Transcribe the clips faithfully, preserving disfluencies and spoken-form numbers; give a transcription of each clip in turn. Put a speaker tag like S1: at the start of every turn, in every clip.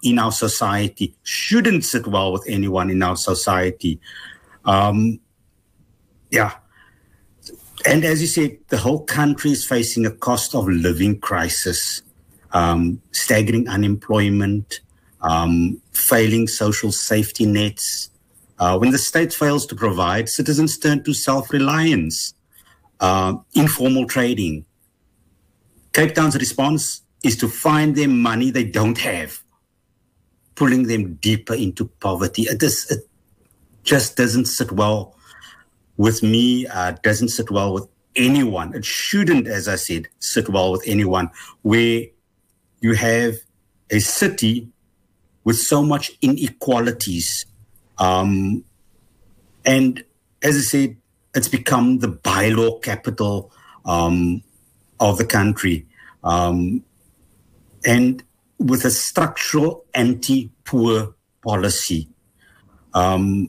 S1: in our society, shouldn't sit well with anyone in our society. Um, yeah. And as you said, the whole country is facing a cost of living crisis, um, staggering unemployment, um, failing social safety nets. Uh, when the state fails to provide, citizens turn to self-reliance, uh, informal trading. Cape Town's response is to find them money they don't have, pulling them deeper into poverty. It, is, it just doesn't sit well with me, uh, doesn't sit well with anyone. It shouldn't, as I said, sit well with anyone, where you have a city with so much inequalities. Um, and as I said, it's become the bylaw capital um, of the country. Um, and with a structural anti-poor policy. Um,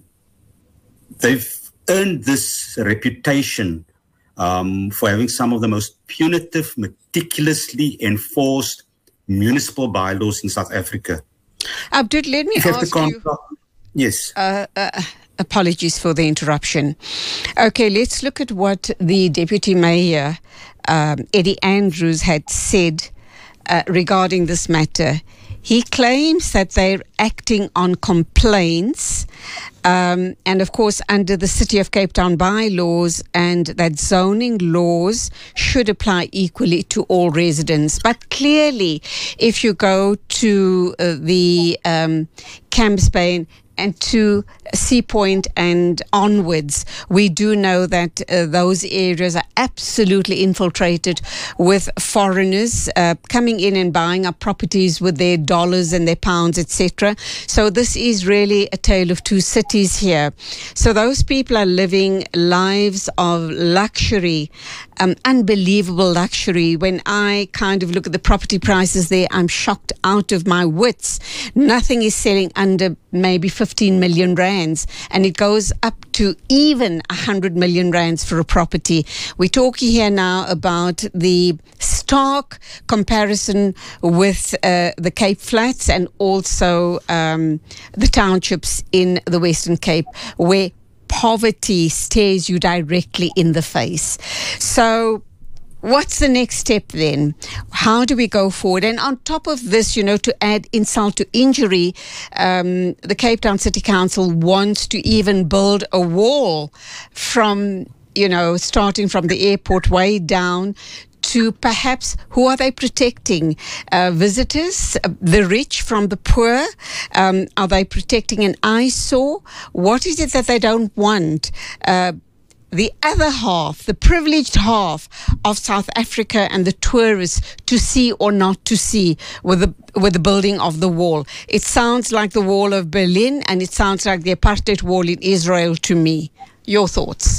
S1: they've earned this reputation um, for having some of the most punitive, meticulously enforced municipal bylaws in South Africa.
S2: Abdul, let me
S1: you
S2: ask you...
S1: Yes.
S2: Uh, uh, apologies for the interruption. Okay, let's look at what the Deputy Mayor, um, Eddie Andrews, had said uh, regarding this matter. He claims that they're acting on complaints um, and, of course, under the City of Cape Town bylaws, and that zoning laws should apply equally to all residents. But clearly, if you go to uh, the um, Camps Bay and to Sea Point and onwards, we do know that uh, those areas are absolutely infiltrated with foreigners uh, coming in and buying up properties with their dollars and their pounds, et cetera. So this is really a tale of two cities here. So those people are living lives of luxury, um, unbelievable luxury. When I kind of look at the property prices there, I'm shocked out of my wits. Nothing is selling under maybe fifteen million rands, and it goes up to even one hundred million rands for a property. We're talking here now about the stark comparison with uh, the Cape Flats and also um, the townships in the Western Cape, where poverty stares you directly in the face. So what's the next step then? How do we go forward? And on top of this, you know, to add insult to injury, um, the Cape Town City Council wants to even build a wall from, you know, starting from the airport way down to perhaps, who are they protecting? Uh, visitors, uh, the rich from the poor? Um, are they protecting an eyesore? What is it that they don't want? Uh, the other half, the privileged half of South Africa and the tourists to see or not to see with the with the building of the wall. It sounds like the wall of Berlin, and it sounds like the apartheid wall in Israel to me. Your thoughts?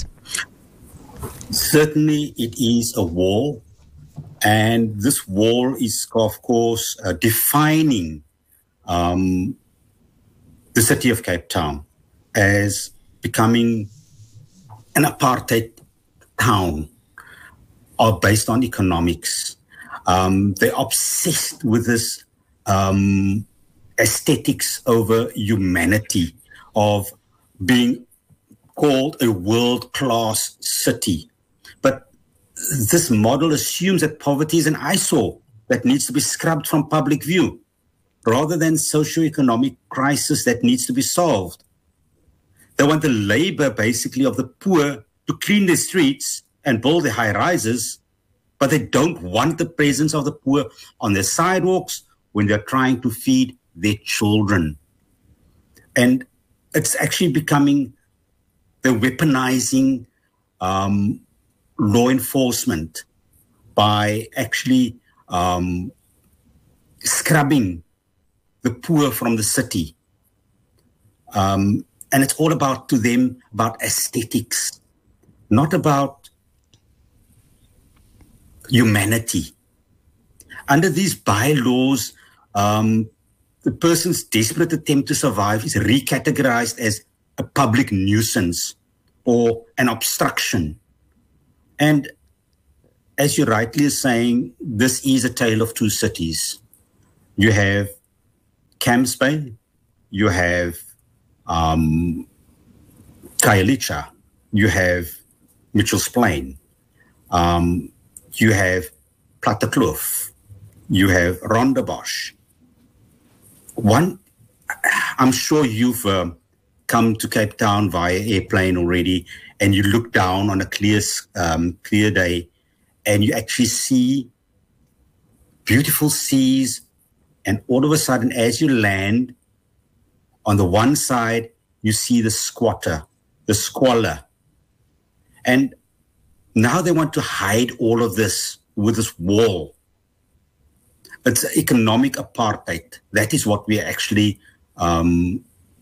S1: Certainly it is a wall, and this wall is, of course, uh, defining um, the city of Cape Town as becoming an apartheid town, are based on economics. Um, they're obsessed with this um, aesthetics over humanity of being called a world-class city. But this model assumes that poverty is an eyesore that needs to be scrubbed from public view, rather than socio-economic crisis that needs to be solved. They want the labor, basically, of the poor to clean the streets and build the high-rises, but they don't want the presence of the poor on their sidewalks when they're trying to feed their children. And it's actually becoming the weaponizing um, law enforcement by actually um, scrubbing the poor from the city. Um, And it's all about, to them, about aesthetics, not about humanity. Under these bylaws, um, the person's desperate attempt to survive is recategorized as a public nuisance or an obstruction. And as you rightly are saying, this is a tale of two cities. You have Camps Bay, you have um, Khayelitsha, you have Mitchell's Plain, um, you have Plattekloof, you have Rondebosch. One, I'm sure you've uh, come to Cape Town via airplane already, and you look down on a clear, um, clear day, and you actually see beautiful seas, and all of a sudden, as you land, on the one side, you see the squatter, the squalor. And now they want to hide all of this with this wall. It's economic apartheid. That is what we are actually um,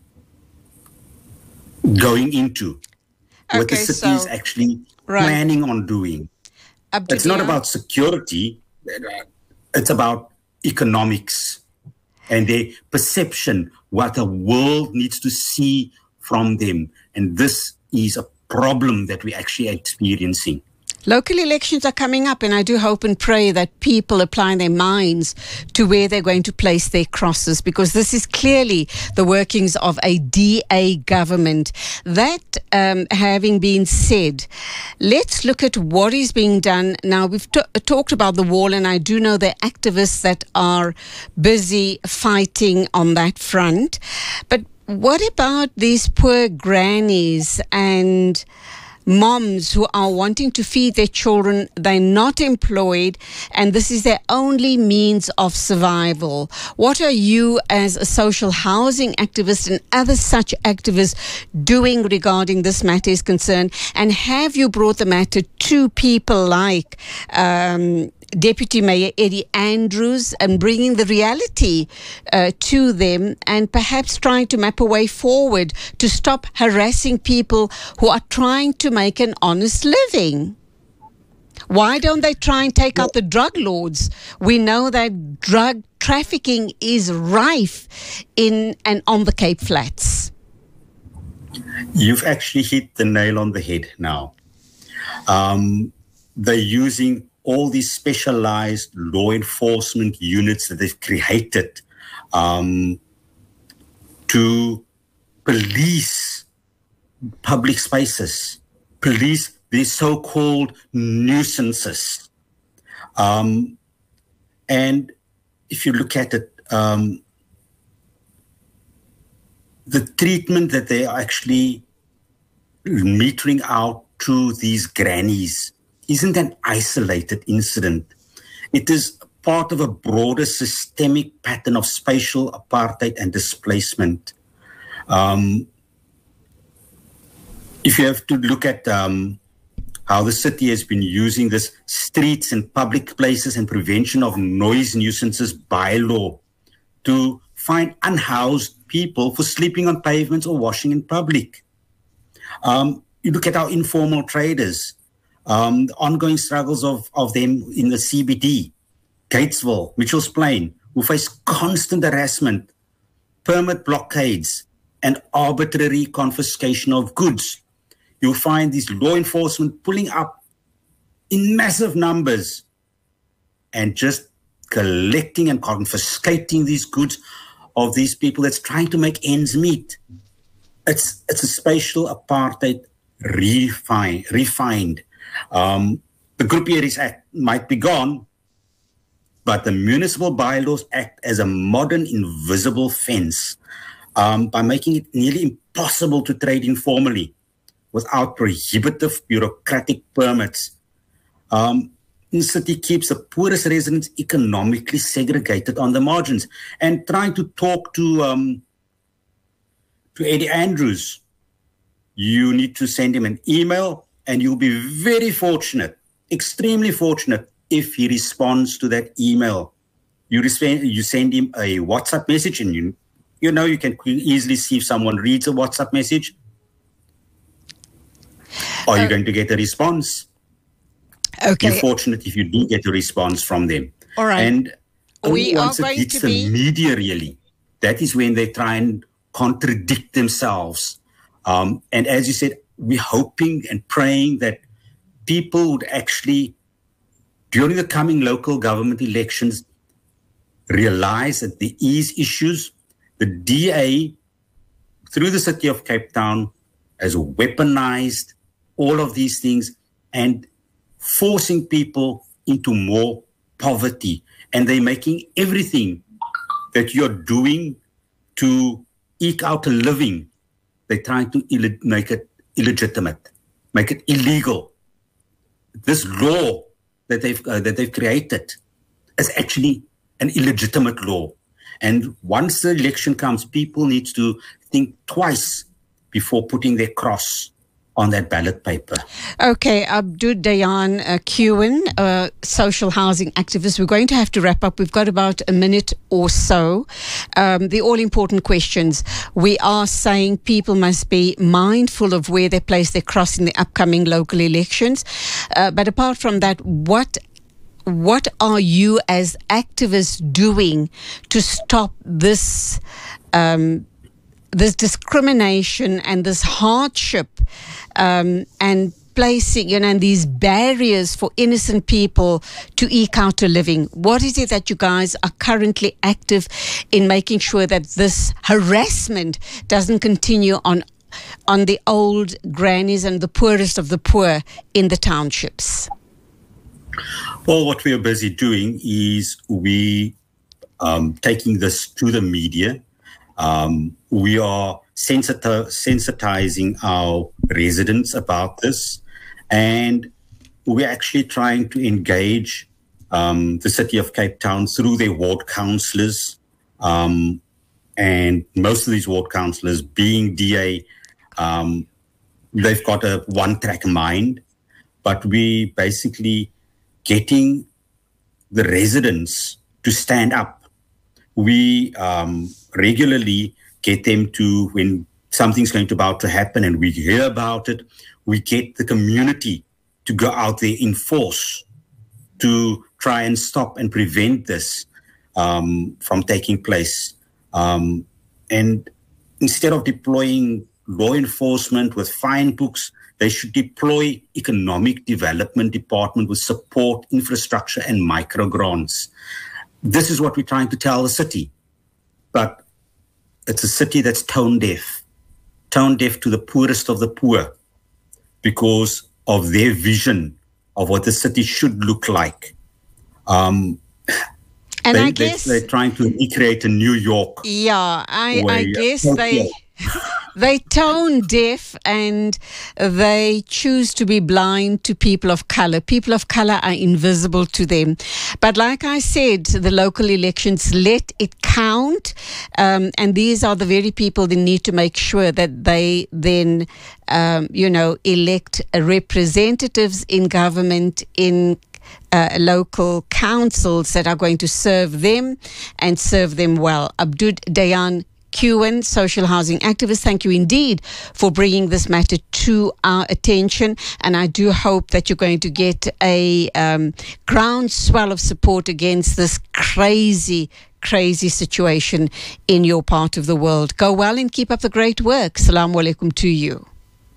S1: going into.
S2: Okay,
S1: what the city is
S2: so,
S1: actually
S2: right.
S1: planning on doing.
S2: Abdilia?
S1: It's not about security. It's about economics and their perception, what the world needs to see from them. And this is a problem that we're actually experiencing.
S2: Local elections are coming up, and I do hope and pray that people apply their minds to where they're going to place their crosses, because this is clearly the workings of a D A government. That um, having been said, let's look at what is being done. Now, we've t- talked about the wall, and I do know there are activists that are busy fighting on that front. But what about these poor grannies and moms who are wanting to feed their children? They're not employed, and this is their only means of survival. What are you, as a social housing activist and other such activists, doing regarding this matter is concerned? And have you brought the matter to people like um, Deputy Mayor Eddie Andrews and bringing the reality uh, to them, and perhaps trying to map a way forward to stop harassing people who are trying to make an honest living? Why don't they try and take out the drug lords? We know that drug trafficking is rife in and on the Cape Flats.
S1: You've actually hit the nail on the head now. Um, they're using all these specialized law enforcement units that they've created um, to police public spaces, police these so-called nuisances. Um, and if you look at it, um, the treatment that they are actually metering out to these grannies isn't an isolated incident. It is part of a broader systemic pattern of spatial apartheid and displacement. Um, if you have to look at um, how the city has been using this streets and public places and prevention of noise nuisances bylaw to find unhoused people for sleeping on pavements or washing in public. Um, you look at our informal traders, Um, the ongoing struggles of, of them in the C B D, Gatesville, Mitchell's Plain, who face constant harassment, permit blockades, and arbitrary confiscation of goods. You'll find these law enforcement pulling up in massive numbers and just collecting and confiscating these goods of these people that's trying to make ends meet. It's, it's a spatial apartheid refine, refined. Um, the Group Areas Act might be gone, but the Municipal Bylaws act as a modern invisible fence um, by making it nearly impossible to trade informally without prohibitive bureaucratic permits. Um, the city keeps the poorest residents economically segregated on the margins. And trying to talk to, um, to Eddie Andrews, you need to send him an email, and you'll be very fortunate, extremely fortunate, if he responds to that email. You, resp- you send him a WhatsApp message, and you, you know you can easily see if someone reads a WhatsApp message. Are uh, you going to get a response?
S2: Okay.
S1: You're fortunate if you do get a response from them.
S2: All right.
S1: And
S2: we are
S1: once it
S2: going
S1: hits
S2: to
S1: the
S2: be...
S1: media, really, that is when they try and contradict themselves. Um, and as you said, we're hoping and praying that people would actually, during the coming local government elections, realize that there is issues the D A, through the city of Cape Town, has weaponized all of these things and forcing people into more poverty. And they're making everything that you're doing to eke out a living, they're trying to Ill- make it illegitimate, make it illegal. This law that they've uh, that they've created is actually an illegitimate law. And once the election comes, people need to think twice before putting their cross on that ballot paper.
S2: Okay, Abdul Dayan uh, Kewen, uh, social housing activist. We're going to have to wrap up. We've got about a minute or so. Um, the all-important questions. We are saying people must be mindful of where they place their cross in the upcoming local elections. Uh, but apart from that, what what are you as activists doing to stop this um, this discrimination and this hardship um, and placing, you know, and these barriers for innocent people to eke out a living? What is it that you guys are currently active in making sure that this harassment doesn't continue on on the old grannies and the poorest of the poor in the townships?
S1: Well, what we are busy doing is we um, taking this to the media. Um, we are sensiti- sensitizing our residents about this, and we're actually trying to engage um, the city of Cape Town through their ward councillors, um, and most of these ward councillors being D A, um, they've got a one-track mind, but we basically getting the residents to stand up. We um, regularly get them to, when something's going to about to happen and we hear about it, we get the community to go out there in force to try and stop and prevent this um, from taking place. Um, and instead of deploying law enforcement with fine books, they should deploy economic development department with support, infrastructure, and micro grants. This is what we're trying to tell the city. But it's a city that's tone deaf, tone deaf to the poorest of the poor because of their vision of what the city should look like. Um,
S2: and
S1: they,
S2: I guess
S1: they, they're trying to recreate a New York.
S2: Yeah, I,
S1: way.
S2: I guess they... They tone deaf and they choose to be blind to people of color. People of color are invisible to them. But like I said, the local elections, let it count. Um, and these are the very people that need to make sure that they then, um, you know, elect representatives in government, in Uh, local councils that are going to serve them and serve them well. Abdul Dayan Kewen, social housing activist, thank you indeed for bringing this matter to our attention. And I do hope that you're going to get a um, groundswell of support against this crazy, crazy situation in your part of the world. Go well and keep up the great work. Assalamu alaikum to you.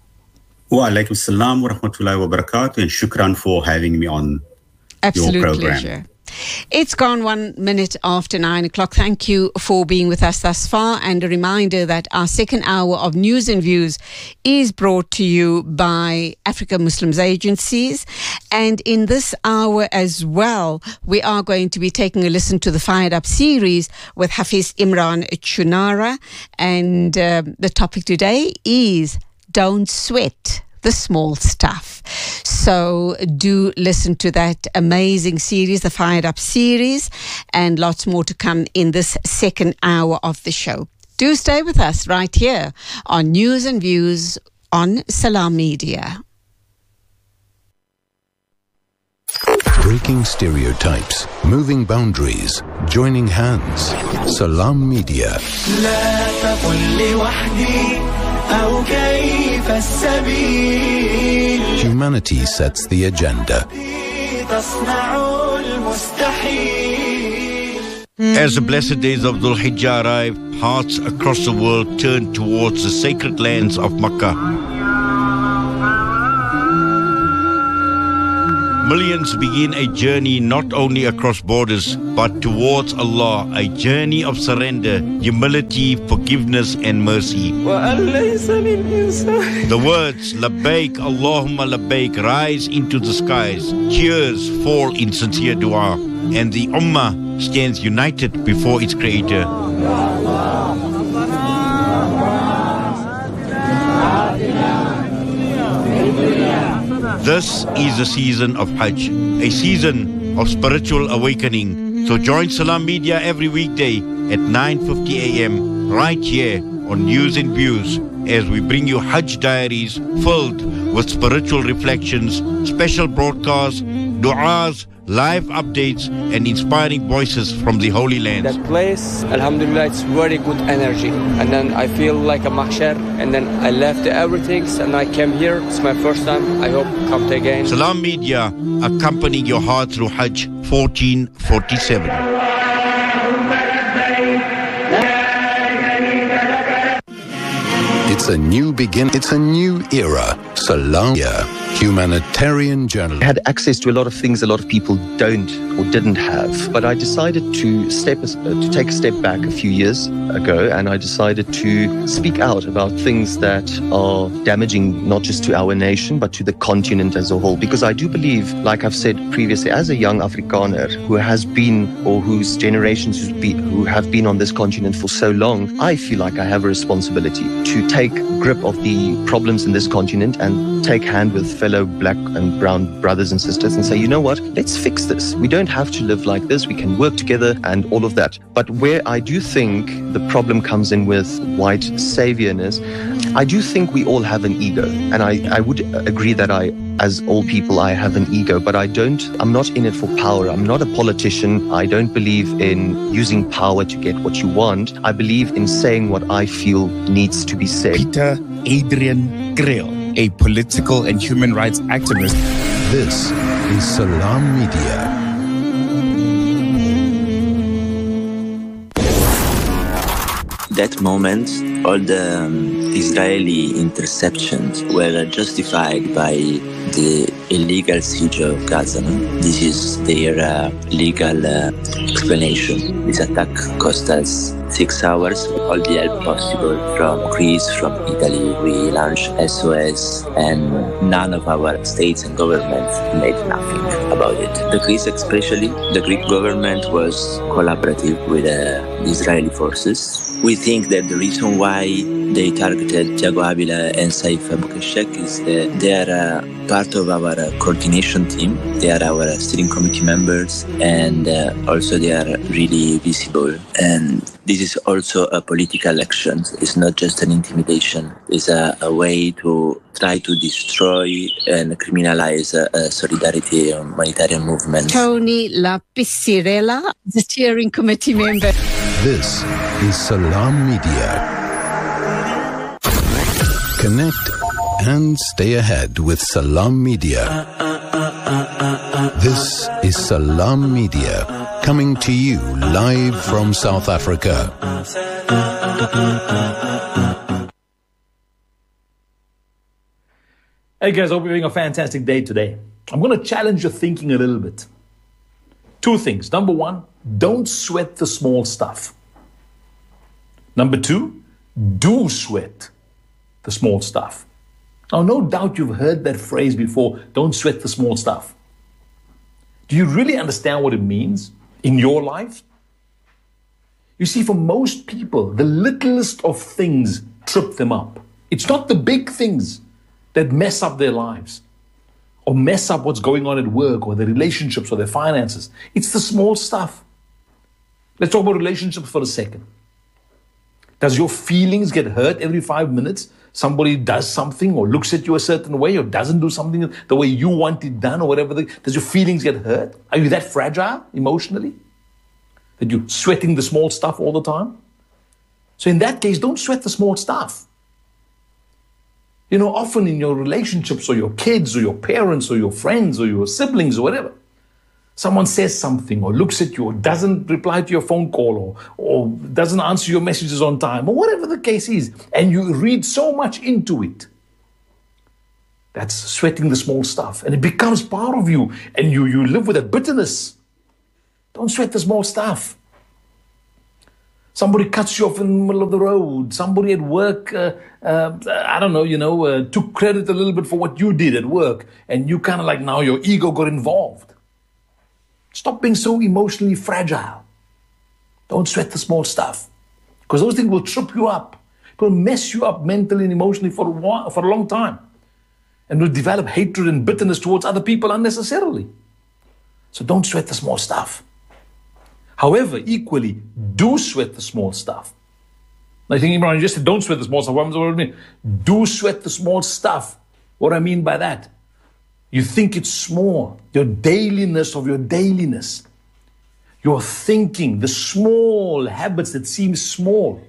S1: Wa alaikum salam wa rahmatullahi wa barakatuh, and shukran for having me on
S2: Absolute
S1: your program.
S2: Pleasure. It's gone one minute after nine o'clock. Thank you for being with us thus far. And a reminder that our second hour of News and Views is brought to you by Africa Muslims Agencies. And in this hour as well, we are going to be taking a listen to the Fired Up series with Hafiz Imran Chunara. And uh, the topic today is Don't Sweat the Small Stuff. So do listen to that amazing series, the Fired Up series, and lots more to come in this second hour of the show. Do stay with us right here on News and Views on Salam Media.
S3: Breaking stereotypes, moving boundaries, joining hands. Salam Media. Humanity sets the agenda.
S4: As the blessed days of Dhul Hijjah arrive, hearts across the world turn towards the sacred lands of Makkah. millions begin a journey not only across borders, but towards Allah, a journey of surrender, humility, forgiveness and mercy. The words, Labbaik, Allahumma Labbaik, rise into the skies. Tears fall in sincere dua, and the Ummah stands united before its Creator. This is a season of Hajj, a season of spiritual awakening. So join Salam Media every weekday at nine fifty a m right here on News and Views as we bring you Hajj diaries filled with spiritual reflections, special broadcasts, du'as, live updates and inspiring voices from the Holy Land.
S5: That place, alhamdulillah, it's very good energy. And then I feel like a mahshar. And then I left everything and I came here. It's my first time. I hope to come again.
S4: Salam Media, accompanying your heart through Hajj fourteen forty-seven.
S3: It's a new begin. It's a new era. Salam, humanitarian journalism.
S6: I had access to a lot of things a lot of people don't or didn't have. But I decided to step uh, to take a step back a few years ago, and I decided to speak out about things that are damaging not just to our nation but to the continent as a whole. Because I do believe, like I've said previously, as a young Afrikaner who has been or whose generations who's be, who have been on this continent for so long, I feel like I have a responsibility to take grip of the problems in this continent and take hand with fellow black and brown brothers and sisters and say, you know what, let's fix this. We don't have to live like this. We can work together and all of that. But where I do think the problem comes in with white saviorness, I do think we all have an ego. And I, I would agree that I, as all people, I have an ego, but I don't, I'm not in it for power. I'm not a politician. I don't believe in using power to get what you want. I believe in saying what I feel needs to be said.
S7: Peter Adrian Kriel, a political and human rights activist.
S3: This is Salam Media.
S8: That moment, all the um, Israeli interceptions were justified by the illegal siege of Gaza. This is their uh, legal uh, explanation. This attack cost us six hours with all the help possible from Greece, from Italy. We launched S O S and none of our states and governments made nothing about it. The Greece especially, the Greek government was collaborative with uh, the Israeli forces. We think that the reason why they targeted Thiago Avila and Saif Boukeshek is that they are uh, part of our uh, coordination team. They are our steering committee members, and uh, also they are really visible. And this is also a political action. It's not just an intimidation. It's a, a way to try to destroy and criminalize a, a solidarity and humanitarian movement.
S2: Tony Lapisirela, the steering committee member.
S3: This is Salam Media. Connect and stay ahead with Salam Media. This is Salam Media, coming to you live from South Africa.
S9: Hey guys, hope you're having a fantastic day today. I'm going to challenge your thinking a little bit. Two things. Number one, don't sweat the small stuff. Number two, do sweat the small stuff. Now, no doubt you've heard that phrase before, don't sweat the small stuff. Do you really understand what it means in your life? You see, for most people, the littlest of things trip them up. It's not the big things that mess up their lives or mess up what's going on at work or their relationships or their finances. It's the small stuff. Let's talk about relationships for a second. Does your feelings get hurt every five minutes? Somebody does something or looks at you a certain way or doesn't do something the way you want it done or whatever. Does your feelings get hurt? Are you that fragile emotionally that you're sweating the small stuff all the time? So in that case, don't sweat the small stuff. You know, often in your relationships or your kids or your parents or your friends or your siblings or whatever, someone says something or looks at you or doesn't reply to your phone call or, or doesn't answer your messages on time or whatever the case is, and you read so much into it That's sweating the small stuff. And it becomes part of you. And you, you live with that bitterness. Don't sweat the small stuff. Somebody cuts you off in the middle of the road. Somebody at work, uh, uh, I don't know, you know, uh, took credit a little bit for what you did at work. And you kind of like now your ego got involved. Stop being so emotionally fragile. Don't sweat the small stuff. Because those things will trip you up. It will mess you up mentally and emotionally for a while, for a long time. And will develop hatred and bitterness towards other people unnecessarily. So don't sweat the small stuff. However, equally, do sweat the small stuff. Now you think, Imran, you just said don't sweat the small stuff. What do I mean? Do sweat the small stuff. What do I mean by that? You think it's small. Your dailiness of your dailiness. Your thinking, the small habits that seem small.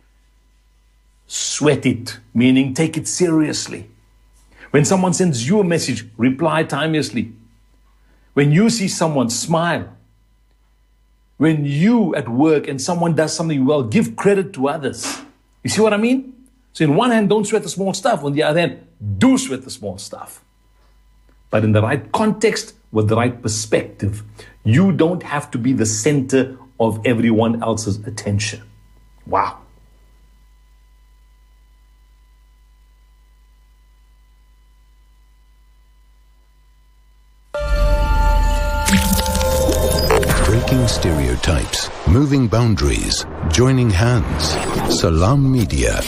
S9: Sweat it, meaning take it seriously. When someone sends you a message, reply timelessly. When you see someone, smile. When you at work and someone does something well, give credit to others. You see what I mean? So in one hand, don't sweat the small stuff. On the other hand, do sweat the small stuff. But in the right context, with the right perspective. You don't have to be the center of everyone else's attention. Wow.
S3: Breaking stereotypes, moving boundaries, joining hands. Salam Media.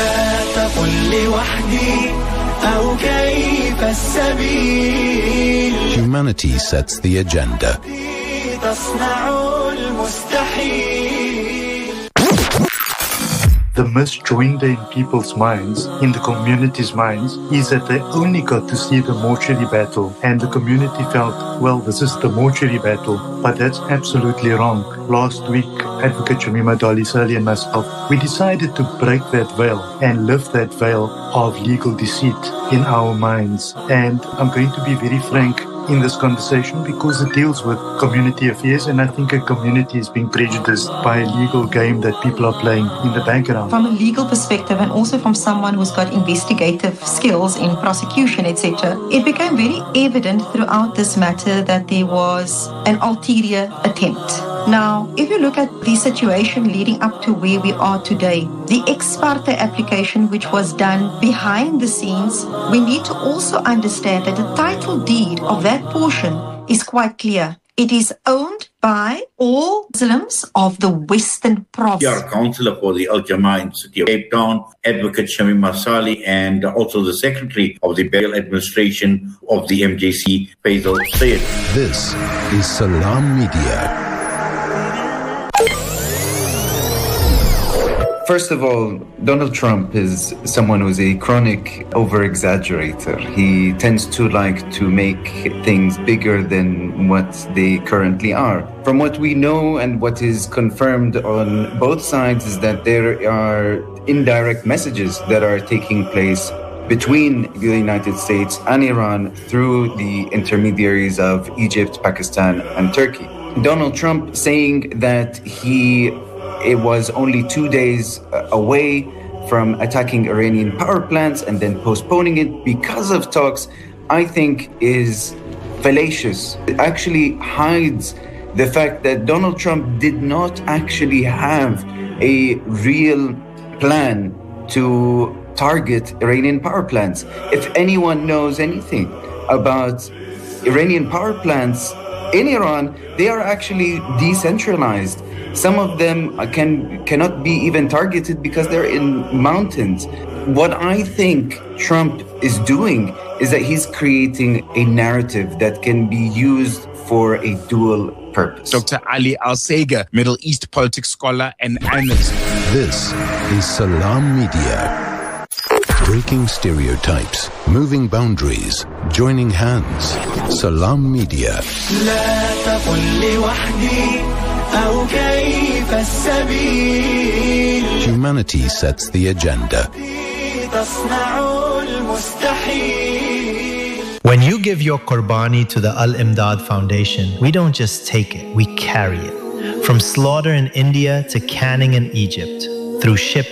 S3: Humanity sets the agenda.
S10: The misjoinder in people's minds, in the community's minds, is that they only got to see the mortuary battle, and the community felt, well, this is the mortuary battle, but that's absolutely wrong. Last week, Advocate Shamima Dali Sali and myself, we decided to break that veil and lift that veil of legal deceit in our minds. And I'm going to be very frank in this conversation because it deals with community affairs, and I think a community is being prejudiced by a legal game that people are playing in the background.
S11: From a legal perspective, and also from someone who's got investigative skills in prosecution, et cetera, it became very evident throughout this matter that there was an ulterior attempt. Now, if you look at the situation leading up to where we are today, the ex parte application which was done behind the scenes, we need to also understand that the title deed of that portion is quite clear. It is owned by all Muslims of the Western Province.
S12: We are councillor for the Al Jamaa in the city of Cape Town, Advocate Shamima Sali, and also the Secretary of the Bail Administration of the M J C, Faisal Sayed.
S3: This is Salam Media.
S13: First of all, Donald Trump is someone who's a chronic over-exaggerator. He tends to like to make things bigger than what they currently are. From what we know and what is confirmed on both sides is that there are indirect messages that are taking place between the United States and Iran through the intermediaries of Egypt, Pakistan, and Turkey. Donald Trump saying that he It was only two days away from attacking Iranian power plants and then postponing it because of talks, I think is fallacious. It actually hides the fact that Donald Trump did not actually have a real plan to target Iranian power plants. If anyone knows anything about Iranian power plants in Iran, they are actually decentralized. Some of them can cannot be even targeted because they're in mountains. What I think Trump is doing is that he's creating a narrative that can be used for a dual purpose.
S7: Doctor Ali Al-Sega, Middle East politics scholar and analyst.
S3: This is Salam Media. Breaking stereotypes, moving boundaries, joining hands. Salam Media. Humanity sets the agenda.
S14: When you give your Qurbani to the Al-Imdad Foundation, we don't just take it, we carry it. From slaughter in India to canning in Egypt, through shipping,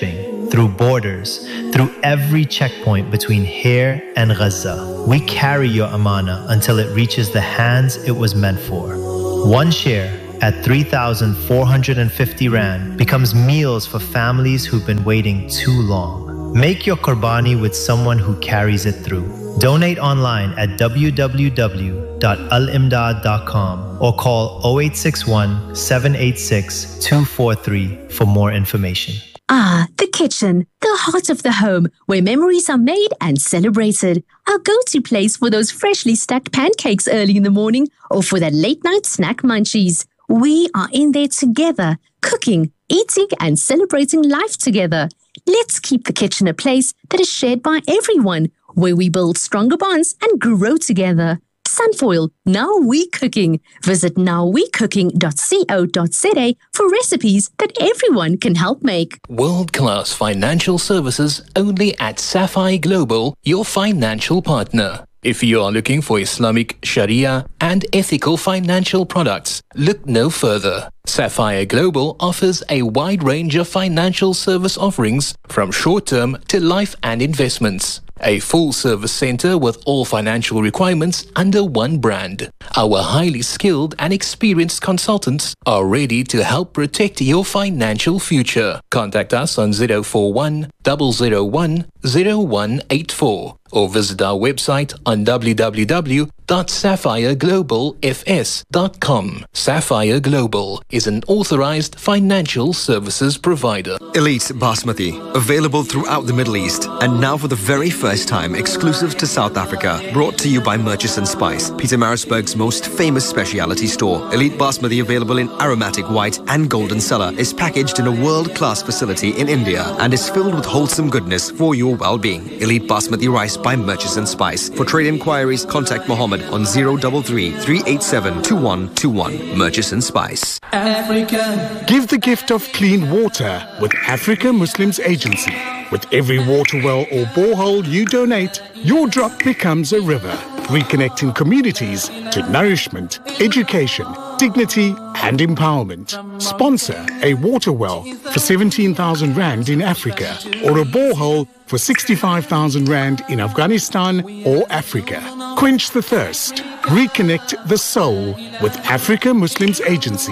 S14: through borders, through every checkpoint between here and Gaza. We carry your amana until it reaches the hands it was meant for. One share at three thousand four hundred fifty rand becomes meals for families who've been waiting too long. Make your qurbani with someone who carries it through. Donate online at w w w dot al imdad dot com or call zero eight six one, seven eight six, two four three for more information.
S15: Ah, the kitchen, the heart of the home, where memories are made and celebrated. Our go-to place for those freshly stacked pancakes early in the morning or for that late-night snack munchies. We are in there together, cooking, eating and celebrating life together. Let's keep the kitchen a place that is shared by everyone, where we build stronger bonds and grow together. Sunfoil, Now We Cooking. Visit now we cooking dot co dot za for recipes that everyone can help make.
S16: World-class financial services only at Sapphire Global, your financial partner. If you are looking for Islamic, Sharia and ethical financial products, look no further. Sapphire Global offers a wide range of financial service offerings from short-term to life and investments. A full-service center with all financial requirements under one brand. Our highly skilled and experienced consultants are ready to help protect your financial future. Contact us on zero four one, zero zero one, zero one eight four or visit our website on w w w dot sapphire global f s dot com. Sapphire Global is an authorized financial services provider.
S17: Elite Basmati, available throughout the Middle East and now for the very first time exclusive to South Africa. Brought to you by Murchison Spice, Pietermaritzburg's most famous specialty store. Elite Basmati, available in aromatic white and golden cellar, is packaged in a world-class facility in India and is filled with wholesome goodness for your well-being. Elite Basmati rice by Murchison Spice. For trade inquiries, contact Mohammed on zero three three, three eight seven, two one two one. Murchison Spice.
S18: Africa. Give the gift of clean water with Africa Muslims Agency. With every water well or borehole you donate, your drop becomes a river, reconnecting communities to nourishment, education, dignity and empowerment. Sponsor a water well for seventeen thousand rand in Africa or a borehole for sixty-five thousand rand in Afghanistan or Africa. Quench the thirst. Reconnect the soul with Africa Muslims Agency.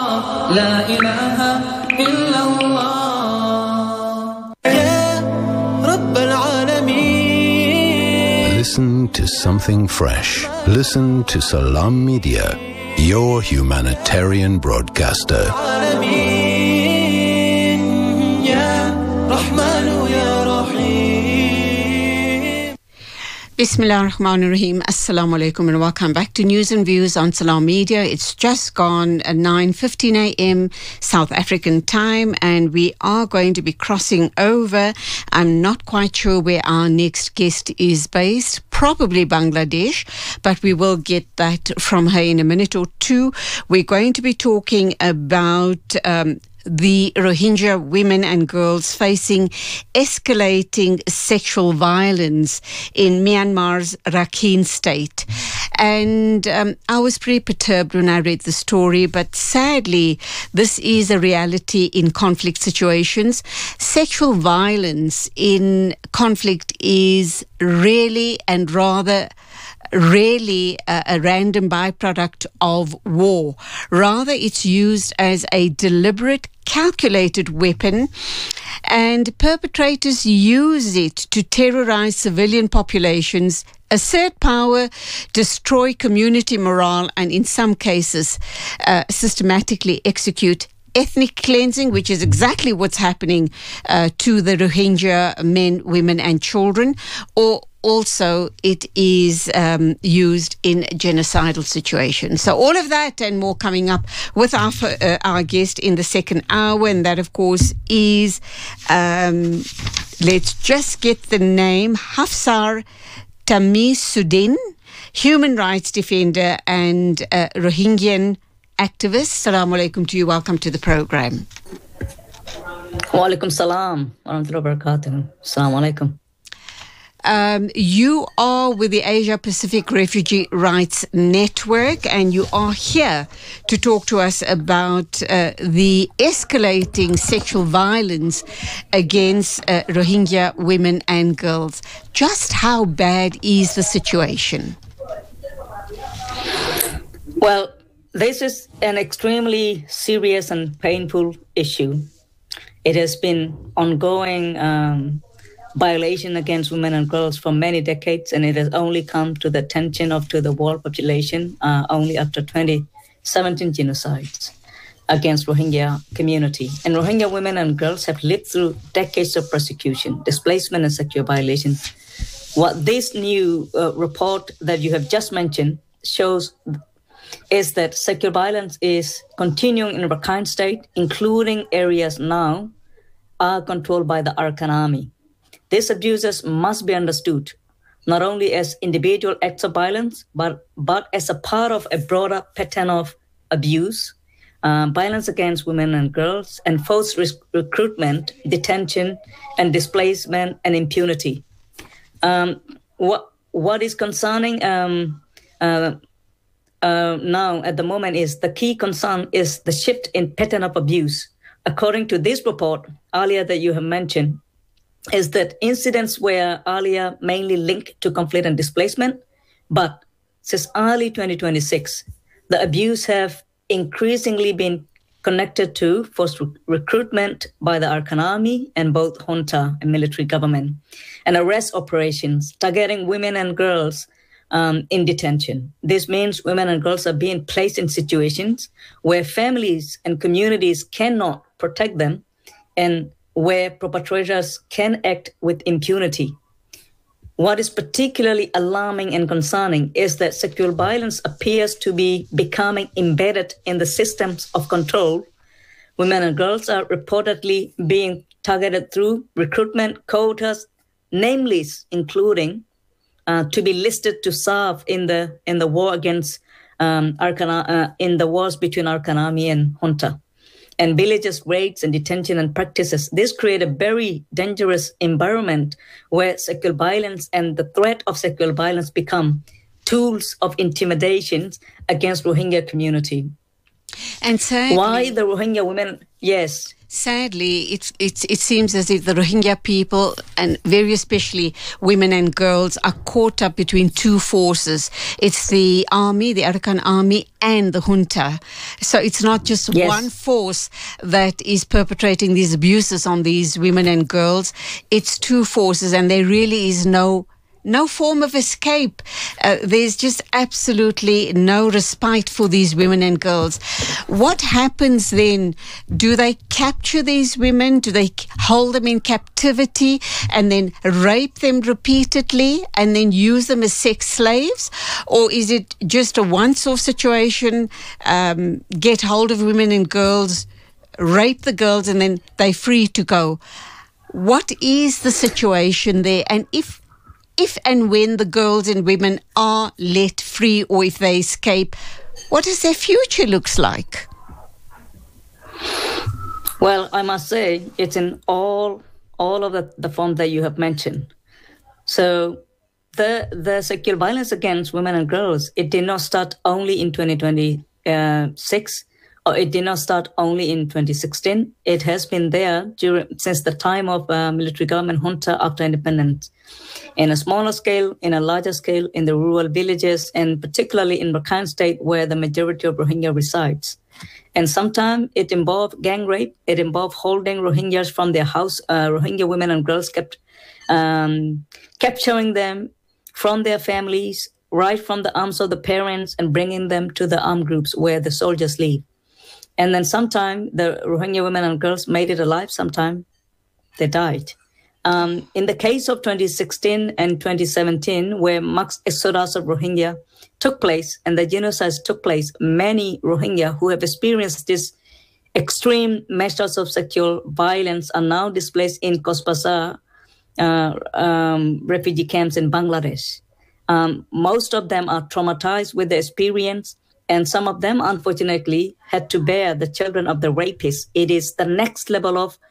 S18: La ilaha illallah.
S3: Listen to something fresh. Listen to Salam Media, your humanitarian broadcaster.
S2: Bismillah ar-Rahman ar-Rahim. Assalamu alaikum and welcome back to News and Views on Salam Media. It's just gone at nine fifteen a m South African time and we are going to be crossing over. I'm not quite sure where our next guest is based, probably Bangladesh, but we will get that from her in a minute or two. We're going to be talking about um, the Rohingya women and girls facing escalating sexual violence in Myanmar's Rakhine state. And um, I was pretty perturbed when I read the story, but sadly, this is a reality in conflict situations. Sexual violence in conflict is really and rather rarely a, a random byproduct of war. Rather, it's used as a deliberate, calculated weapon, and perpetrators use it to terrorize civilian populations, assert power, destroy community morale, and in some cases, uh, systematically execute ethnic cleansing, which is exactly what's happening uh, to the Rohingya men, women, and children, or also it is um, used in genocidal situations. So all of that and more coming up with our uh, our guest in the second hour, and that, of course, is, um, let's just get the name, Hafsar Tamisuddin, human rights defender and uh, Rohingyan activist. Assalamu alaikum to you. Welcome to the program.
S19: Wa alaikum salam wa rahmatullahi wa barakatuh. Assalamu alaikum.
S2: Um, you are with the Asia Pacific Refugee Rights Network, and you are here to talk to us about uh, the escalating sexual violence against uh, Rohingya women and girls. Just how bad is the situation?
S19: Well, this is an extremely serious and painful issue. It has been ongoing um, violation against women and girls for many decades, and it has only come to the attention of to the world population uh, only after twenty seventeen genocides against Rohingya community. And Rohingya women and girls have lived through decades of persecution, displacement, and sexual violation. What this new uh, report that you have just mentioned shows is that sexual violence is continuing in Rakhine State, including areas now are controlled by the Arakan Army. These abuses must be understood not only as individual acts of violence, but, but as a part of a broader pattern of abuse, uh, violence against women and girls, and forced rec- recruitment, detention, and displacement, and impunity. Um, what what is concerning um, uh, uh, now at the moment is the key concern is the shift in pattern of abuse. According to this report earlier that you have mentioned, is that incidents were earlier mainly linked to conflict and displacement, but since early twenty twenty-six, the abuse have increasingly been connected to forced rec- recruitment by the Arakan Army and both junta and military government, and arrest operations targeting women and girls um, in detention. This means women and girls are being placed in situations where families and communities cannot protect them, and where perpetrators can act with impunity. What is particularly alarming and concerning is that sexual violence appears to be becoming embedded in the systems of control. Women and girls are reportedly being targeted through recruitment quotas, namely including uh, to be listed to serve in the in the war against um, Arakan, uh, in the wars between Arakan Army and junta. And villages, raids, and detention and practices. This create a very dangerous environment where sexual violence and the threat of sexual violence become tools of intimidation against Rohingya community.
S2: And sadly,
S19: why the Rohingya women? Yes.
S2: Sadly, it's, it's, it seems as if the Rohingya people, and very especially women and girls, are caught up between two forces. It's the army, the Arakan Army, and the junta. So it's not just yes. one force that is perpetrating these abuses on these women and girls. It's two forces, and there really is no No form of escape. Uh, there's just absolutely no respite for these women and girls. What happens then? Do they capture these women? Do they hold them in captivity and then rape them repeatedly and then use them as sex slaves? Or is it just a once-off situation, um, get hold of women and girls, rape the girls, and then they're free to go? What is the situation there? And if If and when the girls and women are let free, or if they escape, what does their future looks like?
S19: Well, I must say it's in all all of the, the forms that you have mentioned. So the the sexual violence against women and girls, it did not start only in twenty twenty-six, or it did not start only in twenty sixteen. It has been there during since the time of uh, military government junta after independence. In a smaller scale, in a larger scale, in the rural villages, and particularly in Rakhine State, where the majority of Rohingya resides. And sometimes it involved gang rape. It involved holding Rohingyas from their house. Uh, Rohingya women and girls kept um, capturing them from their families, right from the arms of the parents, and bringing them to the armed groups where the soldiers live. And then sometimes the Rohingya women and girls made it alive. Sometimes they died. Um, in the case of twenty sixteen and twenty seventeen, where mass exodus of Rohingya took place and the genocides took place, many Rohingya who have experienced this extreme measures of sexual violence are now displaced in Cox's Bazar uh, um, refugee camps in Bangladesh. Um, most of them are traumatized with the experience, and some of them, unfortunately, had to bear the children of the rapists. It is the next level of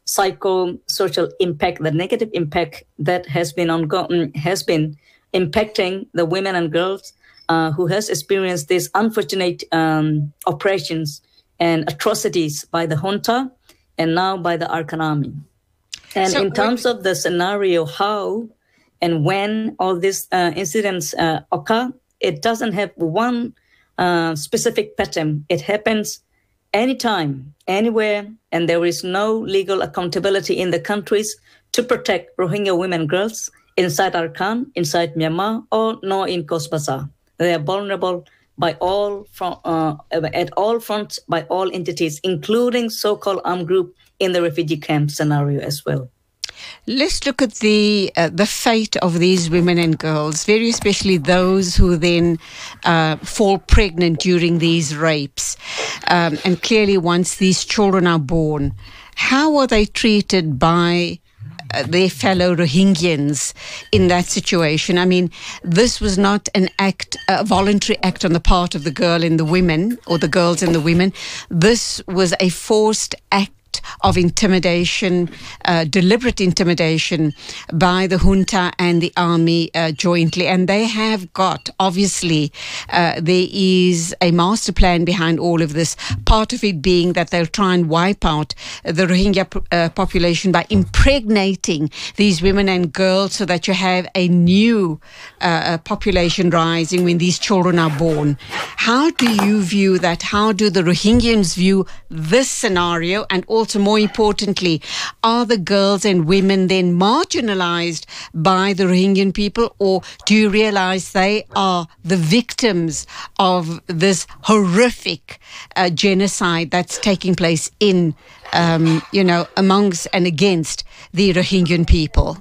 S19: psycho-social impact, the negative impact that has been ongoing, has been impacting the women and girls uh, who has experienced these unfortunate um, operations and atrocities by the junta and now by the Arkan army. And so in terms of the scenario, how and when all these uh, incidents uh, occur, it doesn't have one uh, specific pattern. It happens anytime, anywhere, and there is no legal accountability in the countries to protect Rohingya women and girls inside Arkan, inside Myanmar, or nor in Cox's Bazar. They are vulnerable by all front, uh, at all fronts by all entities, including so-called armed group in the refugee camp scenario as well.
S2: Let's look at the uh, the fate of these women and girls, very especially those who then uh, fall pregnant during these rapes. Um, and clearly, once these children are born, how are they treated by uh, their fellow Rohingyans in that situation? I mean, this was not an act, a voluntary act on the part of the girl and the women, or the girls and the women. This was a forced act of intimidation, uh, deliberate intimidation by the junta and the army uh, jointly. And they have got, obviously, uh, there is a master plan behind all of this, part of it being that they'll try and wipe out the Rohingya uh, population by impregnating these women and girls so that you have a new uh, population rising when these children are born. How do you view that? How do the Rohingyans view this scenario? And also Also, more importantly, are the girls and women then marginalized by the Rohingyan people, or do you realize they are the victims of this horrific uh, genocide that's taking place in, um, you know, amongst and against the Rohingyan people?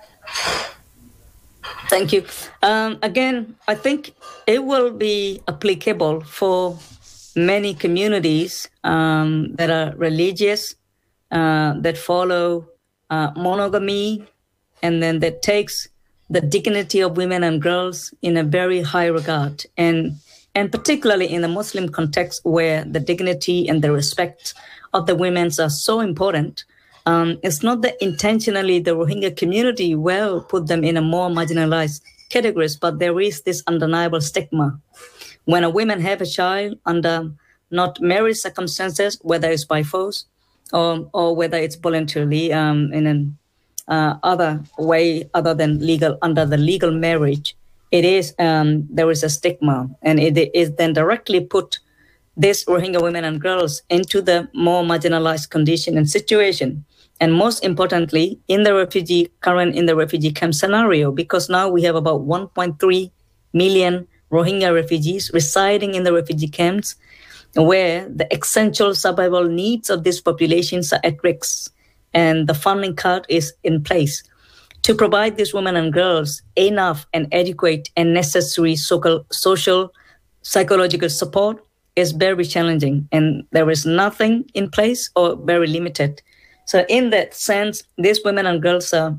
S19: Thank you. Um, again, I think it will be applicable for many communities um, that are religious, uh, that follow uh, monogamy, and then that takes the dignity of women and girls in a very high regard. And, and particularly in the Muslim context where the dignity and the respect of the women are so important, um, it's not that intentionally the Rohingya community will put them in a more marginalized categories, but there is this undeniable stigma. When a woman have a child under not marriage circumstances, whether it's by force or, or whether it's voluntarily um, in an uh, other way other than legal, under the legal marriage, it is um, there is a stigma, and it is then directly put these Rohingya women and girls into the more marginalized condition and situation. And most importantly, in the refugee current in the refugee camp scenario, because now we have about one point three million Rohingya refugees residing in the refugee camps, where the essential survival needs of these populations are at risk, and the funding cut is in place to provide these women and girls enough and adequate and necessary social, social psychological support is very challenging, and there is nothing in place or very limited. So in that sense, these women and girls are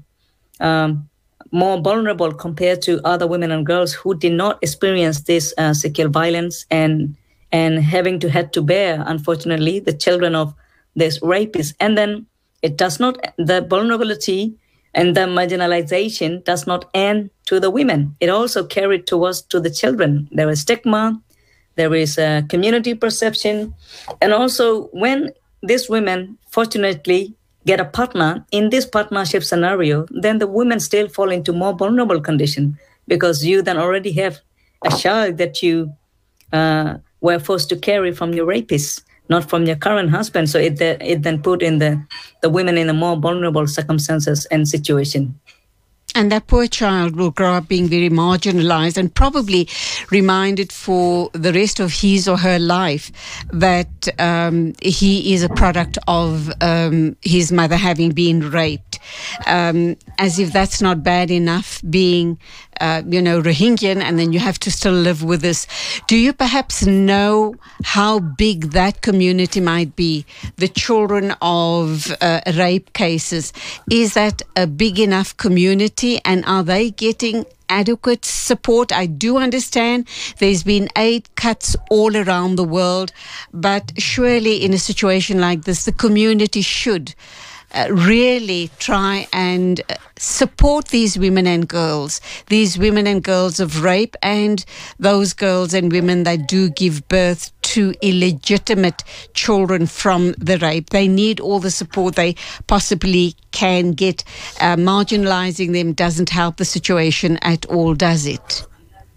S19: um, more vulnerable compared to other women and girls who did not experience this uh, sexual violence and and having to had to bear, unfortunately, the children of these rapists. And then it does not, the vulnerability and the marginalization does not end to the women. It also carried towards to the children. There is stigma, there is a community perception, and also when these women fortunately get a partner in this partnership scenario, then the women still fall into more vulnerable condition, because you then already have a child that you uh, were forced to carry from your rapist, not from your current husband. So it, it then put in the, the women in a more vulnerable circumstances and situation.
S2: And that poor child will grow up being very marginalized and probably reminded for the rest of his or her life that um, he is a product of um, his mother having been raped. Um, as if that's not bad enough, being, uh, you know, Rohingyan, and then you have to still live with this. Do you perhaps know how big that community might be? The children of uh, rape cases, is that a big enough community, and are they getting adequate support? I do understand there's been aid cuts all around the world, but surely in a situation like this, the community should uh, really try and uh, support these women and girls, these women and girls of rape, and those girls and women that do give birth to illegitimate children from the rape. They need all the support they possibly can get. Uh, marginalizing them doesn't help the situation at all, does it?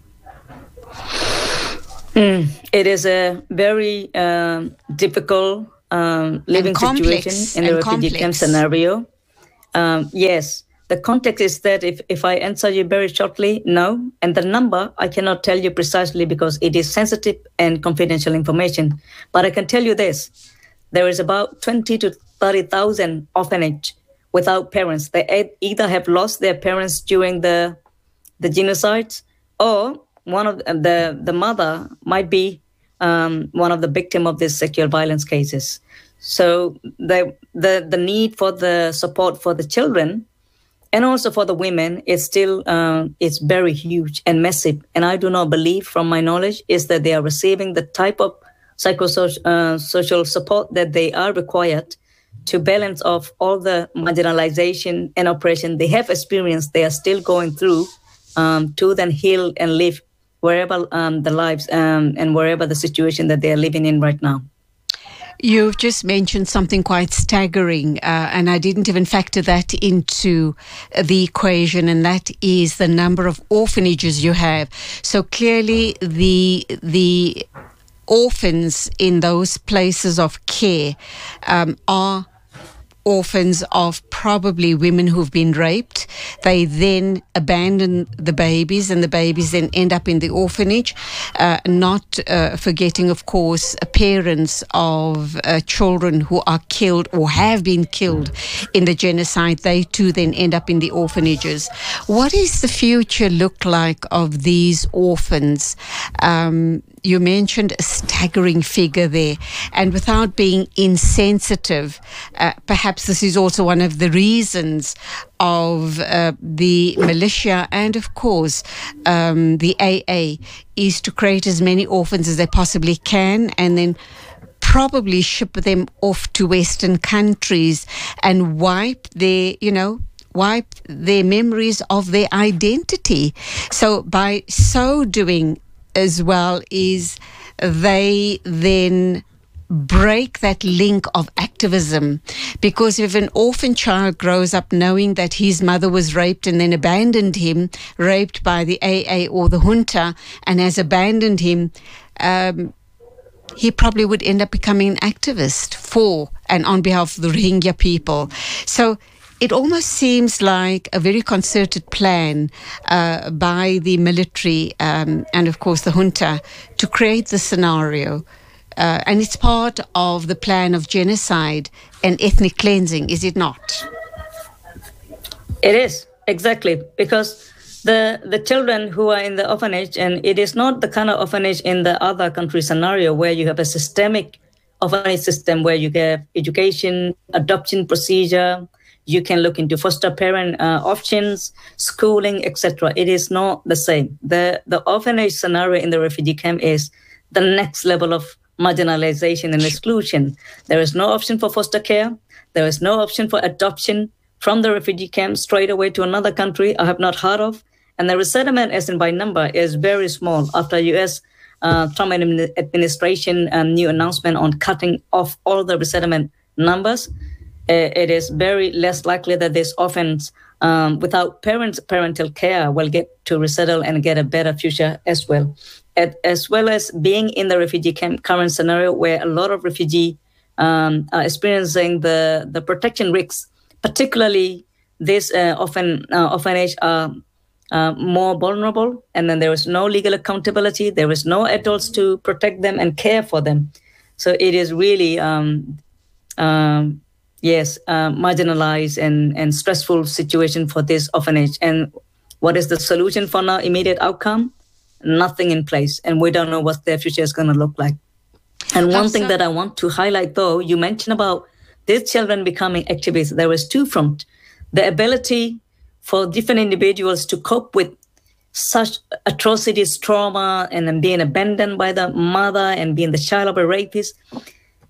S19: Mm, it is a very uh, difficult um, living situation in the refugee camp scenario. Um, yes, the context is that if, if I answer you very shortly, no. And the number, I cannot tell you precisely because it is sensitive and confidential information. But I can tell you this. There is about twenty to thirty thousand orphanages without parents. They either have lost their parents during the, the genocides, or one of the the mother might be um, one of the victim of these sexual violence cases. So the the the need for the support for the children and also for the women is still uh, it's very huge and massive. And I do not believe, from my knowledge, is that they are receiving the type of psychosocial uh, social support that they are required to balance off all the marginalization and oppression they have experienced. They are still going through um, to then heal and live wherever um, the lives um, and wherever the situation that they are living in right now.
S2: You've just mentioned something quite staggering, uh, and I didn't even factor that into the equation, and that is the number of orphanages you have. So clearly the the orphans in those places of care um, are orphans of probably women who've been raped. They then abandon the babies, and the babies then end up in the orphanage, uh, not uh, forgetting, of course, parents of uh, children who are killed or have been killed in the genocide. They too then end up in the orphanages. What does the future look like of these orphans? Um, You mentioned a staggering figure there, and without being insensitive, uh, perhaps this is also one of the reasons of uh, the militia and, of course, um, the A A is to create as many orphans as they possibly can, and then probably ship them off to Western countries and wipe their, you know, wipe their memories of their identity. So by so doing as well is they then break that link of activism, because if an orphan child grows up knowing that his mother was raped and then abandoned him, raped by the A A or the junta, and has abandoned him, um, he probably would end up becoming an activist for and on behalf of the Rohingya people. So it almost seems like a very concerted plan uh, by the military um, and, of course, the junta to create the scenario. Uh, and it's part of the plan of genocide and ethnic cleansing, is it not?
S19: It is, exactly, because the, the children who are in the orphanage, and it is not the kind of orphanage in the other country scenario where you have a systemic orphanage system where you get education, adoption procedure, you can look into foster parent uh, options, schooling, et cetera. It is not the same. The, the orphanage scenario in the refugee camp is the next level of marginalization and exclusion. There is no option for foster care. There is no option for adoption from the refugee camp straight away to another country I have not heard of. And the resettlement, as in by number, is very small. After U S uh, Trump administration um, new announcement on cutting off all the resettlement numbers, it is very less likely that these orphans um, without parents, parental care will get to resettle and get a better future as well. At, as well as being in the refugee camp current scenario where a lot of refugees um, are experiencing the, the protection risks, particularly these uh, often uh, orphanage are uh, more vulnerable, and then there is no legal accountability, there is no adults to protect them and care for them. So it is really um, um, Yes, uh, marginalized and, and stressful situation for this orphanage. And what is the solution for now? Immediate outcome? Nothing in place. And we don't know what their future is going to look like. And one thing that I want to highlight, though, you mentioned about these children becoming activists. There was two fronts. The ability for different individuals to cope with such atrocities, trauma, and then being abandoned by the mother and being the child of a rapist.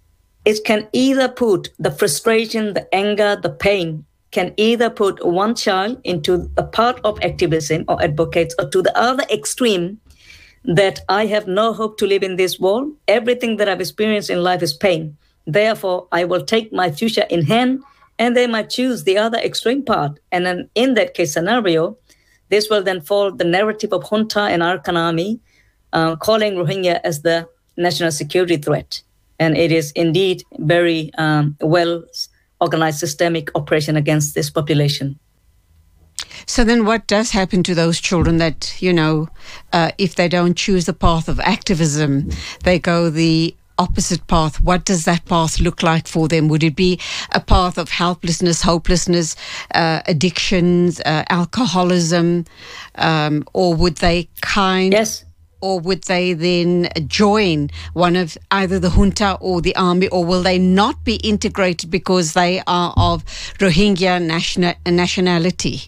S19: it can either put the frustration, the anger, the pain, can either put one child into a part of activism or advocates, or to the other extreme, that I have no hope to live in this world. Everything that I've experienced in life is pain. Therefore, I will take my future in hand, and they might choose the other extreme part. And then in that case scenario, this will then fall the narrative of junta and Arakan army, uh, calling Rohingya as the national security threat. And it is indeed very um, well organized systemic operation against this population.
S2: So then what does happen to those children that, you know, uh, if they don't choose the path of activism, they go the opposite path? What does that path look like for them? Would it be a path of helplessness, hopelessness, uh, addictions, uh, alcoholism, um, or would they kind...
S19: Yes.
S2: Or would they then join one of either the junta or the army, or will they not be integrated because they are of Rohingya national, nationality?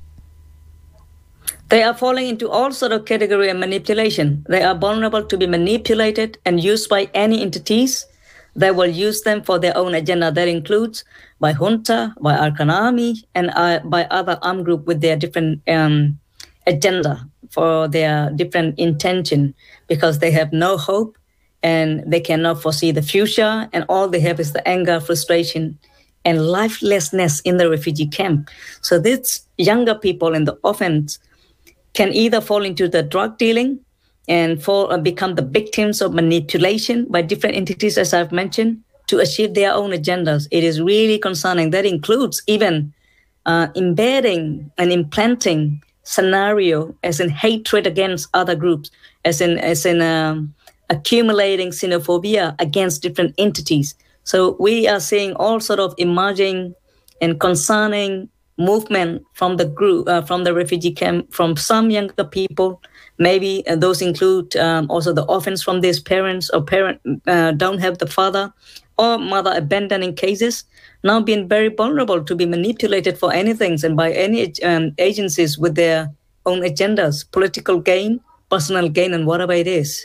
S19: They are falling into all sort of category of manipulation. They are vulnerable to be manipulated and used by any entities that will use them for their own agenda. That includes by junta, by Arakan army, and uh, by other armed group with their different um, agenda, for their different intention, because they have no hope and they cannot foresee the future, and all they have is the anger, frustration, and lifelessness in the refugee camp. So these younger people in the orphans can either fall into the drug dealing and fall and become the victims of manipulation by different entities, as I've mentioned, to achieve their own agendas. It is really concerning. That includes even uh, embedding and implanting scenario as in hatred against other groups, as in as in um, accumulating xenophobia against different entities. So we are seeing all sort of emerging and concerning movement from the group, uh, from the refugee camp, from some younger people. Maybe uh, those include um, also the orphans from these parents, or parent uh, don't have the father, or mother abandoning cases, now being very vulnerable to be manipulated for anything and by any um, agencies with their own agendas, political gain, personal gain, and whatever it is.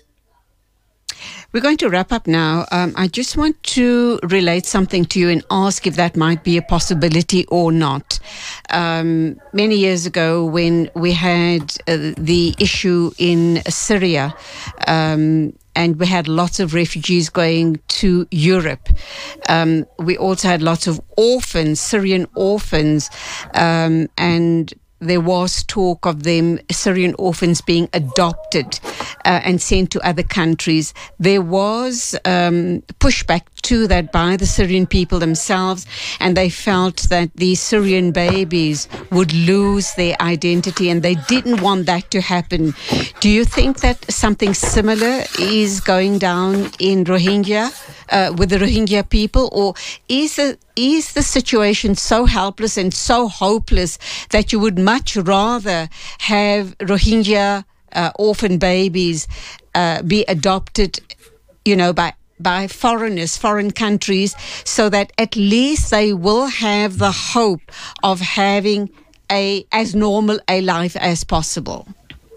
S2: We're going to wrap up now. Um, I just want to relate something to you and ask if that might be a possibility or not. Um, many years ago, when we had uh, the issue in Syria, um, and we had lots of refugees going to Europe. Um, we also had lots of orphans, Syrian orphans, um, and there was talk of them, Syrian orphans, being adopted uh, and sent to other countries. There was um, pushback to that by the Syrian people themselves, and they felt that these Syrian babies would lose their identity, and they didn't want that to happen. Do you think that something similar is going down in Rohingya, uh, with the Rohingya people, or is the, is the situation so helpless and so hopeless that you would much rather have Rohingya uh, orphan babies uh, be adopted, you know, by by foreigners, foreign countries, so that at least they will have the hope of having a as normal a life as possible?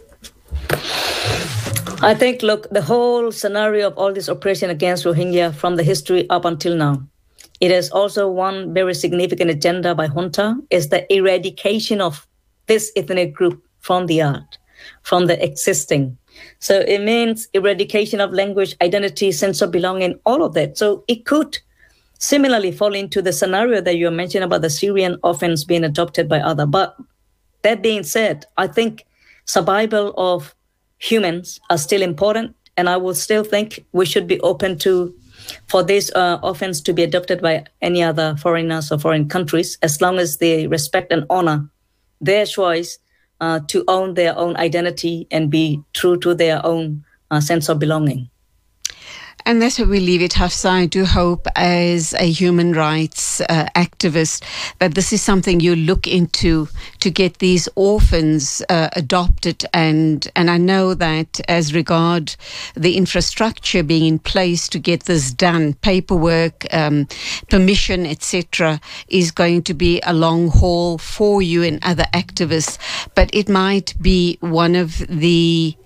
S19: I think, look, the whole scenario of all this oppression against Rohingya from the history up until now, it is also one very significant agenda by junta, is the eradication of this ethnic group from the art, from the existing. So it means eradication of language, identity, sense of belonging, all of that. So it could similarly fall into the scenario that you mentioned about the Syrian orphans being adopted by others. But that being said, I think survival of humans are still important, and I would still think we should be open to for these uh, orphans to be adopted by any other foreigners or foreign countries, as long as they respect and honor their choice uh, to own their own identity and be true to their own uh, sense of belonging.
S2: And that's where we leave it, Hafsa. I do hope, as a human rights uh, activist, that this is something you look into to get these orphans uh, adopted. And and I know that as regard the infrastructure being in place to get this done, paperwork, um, permission, et cetera, is going to be a long haul for you and other activists. But it might be one of the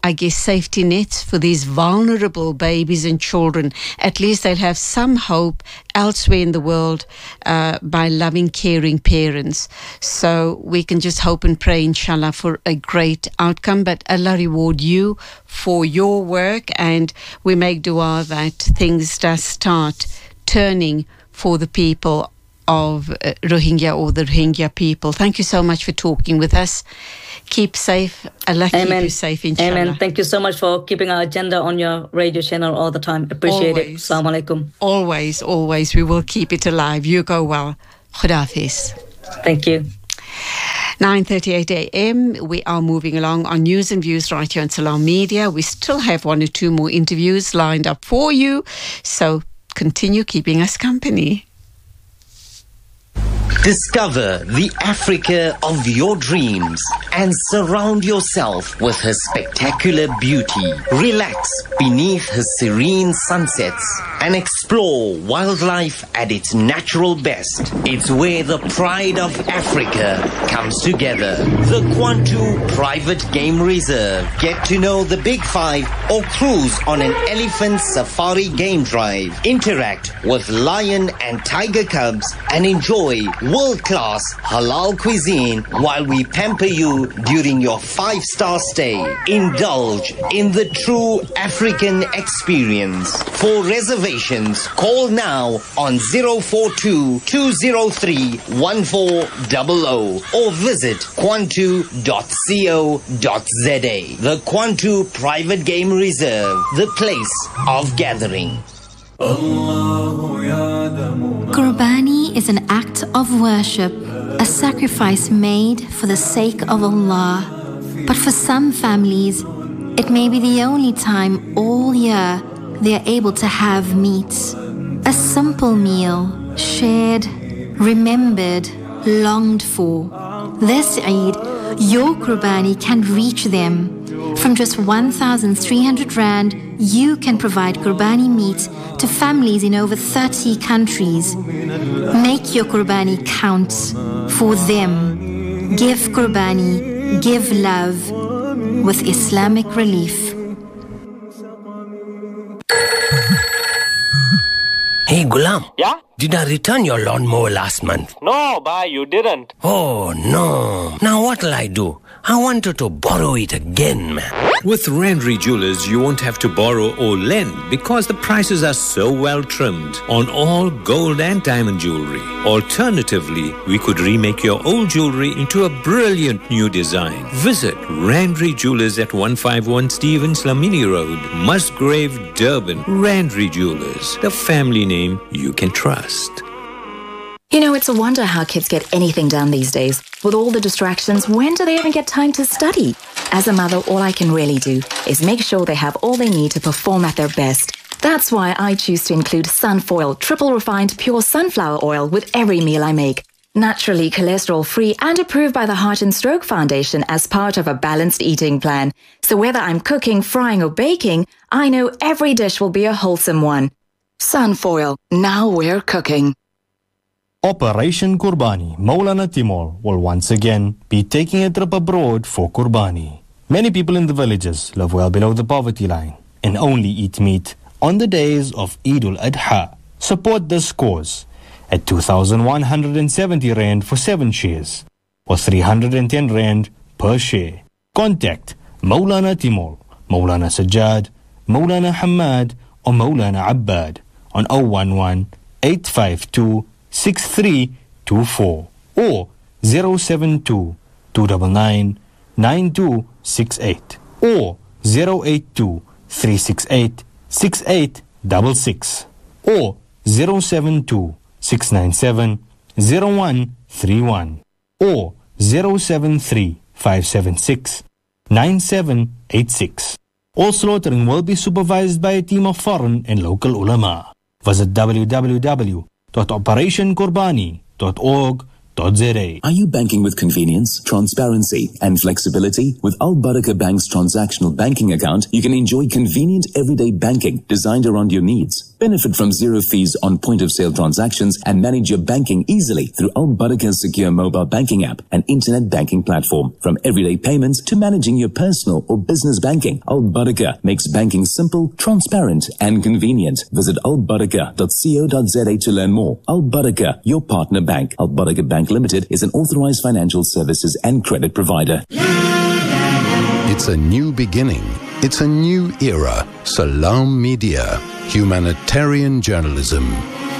S2: I guess, safety nets for these vulnerable babies and children. At least they'll have some hope elsewhere in the world uh, by loving, caring parents. So we can just hope and pray, inshallah, for a great outcome. But Allah reward you for your work, and we make dua that things does start turning for the people of uh, Rohingya or the Rohingya people. Thank you so much for talking with us. Keep safe. Allah
S19: Amen.
S2: keep you safe, inshallah.
S19: Amen. Thank you so much for keeping our agenda on your radio channel all the time. Appreciate always. it. Assalamu alaikum.
S2: Always, always. We will keep it alive. You go well. Khuda Hafiz.
S19: Thank you.
S2: nine thirty-eight a.m. We are moving along on News and Views right here on Salam Media. We still have one or two more interviews lined up for you. So continue keeping us company.
S20: Discover the Africa of your dreams and surround yourself with her spectacular beauty. Relax beneath her serene sunsets and explore wildlife at its natural best. It's where the pride of Africa comes together. The Kwantu Private Game Reserve. Get to know the Big Five or cruise on an elephant safari game drive. Interact with lion and tiger cubs and enjoy world-class halal cuisine while we pamper you during your five-star stay. Indulge in the true African experience. For reservations, call now on zero four two, two zero three, one four zero zero or visit kwantu dot co dot za. The Kwantu Private Game Reserve, the place of gathering.
S21: Qurbani is an act of worship, a sacrifice made for the sake of Allah. But for some families, it may be the only time all year they are able to have meat. A simple meal, shared, remembered, longed for. This Eid, your Qurbani can reach them. From just one thousand three hundred rand, you can provide Qurbani meat to families in over thirty countries. Make your Qurbani count for them. Give Qurbani, give love with Islamic Relief.
S22: Hey Gulam.
S23: Yeah?
S22: Did I return your lawnmower last month?
S23: No, bye, you didn't.
S22: Oh no. Now what'll I do? I wanted to borrow it again, man.
S24: With Randry Jewelers, you won't have to borrow or lend because the prices are so well trimmed on all gold and diamond jewelry. Alternatively, we could remake your old jewelry into a brilliant new design. Visit Randry Jewelers at one fifty-one Stevens Lamini Road, Musgrave, Durban. Randry Jewelers, the family name you can trust.
S25: You know, it's a wonder how kids get anything done these days. With all the distractions, when do they even get time to study? As a mother, all I can really do is make sure they have all they need to perform at their best. That's why I choose to include Sunfoil triple refined pure sunflower oil with every meal I make. Naturally cholesterol-free and approved by the Heart and Stroke Foundation as part of a balanced eating plan. So whether I'm cooking, frying or baking, I know every dish will be a wholesome one. Sunfoil, now we're cooking.
S26: Operation Qurbani, Maulana Timur will once again be taking a trip abroad for Qurbani. Many people in the villages live well below the poverty line and only eat meat on the days of Eid al-Adha. Support this cause at two thousand one hundred seventy rand for seven shares or three hundred ten rand per share. Contact Maulana Timur, Maulana Sajjad, Maulana Hamad or Maulana Abbad on zero one one, eight five two, six three two four or zero seven two, two nine nine, nine two six eight or zero eight two, three six eight, six eight six six or zero seven two, six nine seven, zero one three one or zero seven three, five seven six, nine seven eight six. All slaughtering will be supervised by a team of foreign and local ulama. Visit w w w dot operation qurbani dot org dot dot z a.
S1: Are you banking with convenience, transparency, and flexibility? With Al Barakah Bank's transactional banking account, you can enjoy convenient everyday banking designed around your needs. Benefit from zero fees on point-of-sale transactions and manage your banking easily through Al Barakah's secure mobile banking app and internet banking platform. From everyday payments to managing your personal or business banking, Al Barakah makes banking simple, transparent, and convenient. Visit al barakah dot co dot z a to learn more. Al Barakah, your partner bank. Al Barakah Bank Limited is an authorized financial services and credit provider.
S3: It's a new beginning. It's a new era. Salam Media. Humanitarian journalism.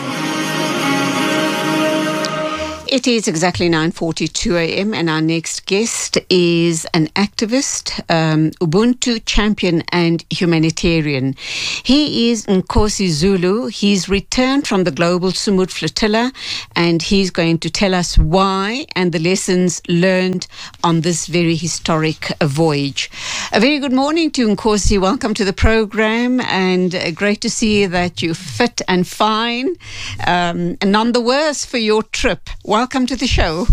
S2: It is exactly nine forty-two a m and our next guest is an activist, um, Ubuntu champion and humanitarian. He is Nkosi Zulu. He's returned from the Global Sumud Flotilla and he's going to tell us why and the lessons learned on this very historic uh, voyage. A very good morning to Nkosi. Welcome to the program and uh, great to see that you're fit and fine um, and none the worse for your trip. Welcome to the show.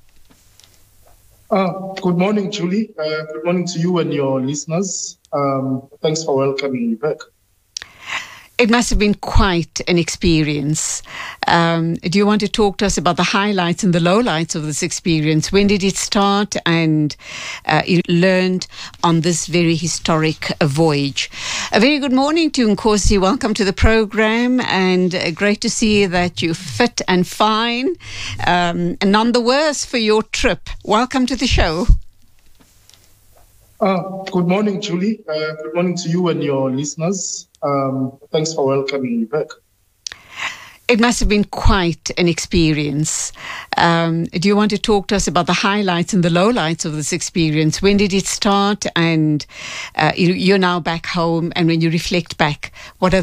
S4: Uh, good morning, Julie. Uh, good morning to you and your listeners. Um, thanks for welcoming me back.
S2: It must have been quite an experience. Um, do you want to talk to us about the highlights and the lowlights of this experience? When did it start and uh, you learned on this very historic uh, voyage? A very good morning to Nkosi. Welcome to the program and uh, great to see that you're fit and fine um, and none the worse for your trip. Welcome to the show.
S4: Uh, good morning, Julie. Uh, good morning to you and your listeners. Um, thanks for welcoming me back.
S2: It must have been quite an experience. Um, do you want to talk to us about the highlights and the lowlights of this experience? When did it start? And uh, you, you're now back home, and when you reflect back, what are